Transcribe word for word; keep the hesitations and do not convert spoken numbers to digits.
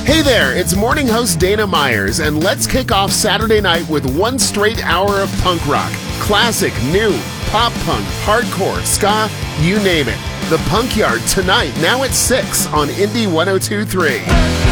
Hey there, it's morning host Dana Myers, and let's kick off Saturday night with one straight hour of punk rock. Classic, new, pop punk, hardcore, ska, you name it. The Punk Yard tonight, now at six on Indie one oh two point three.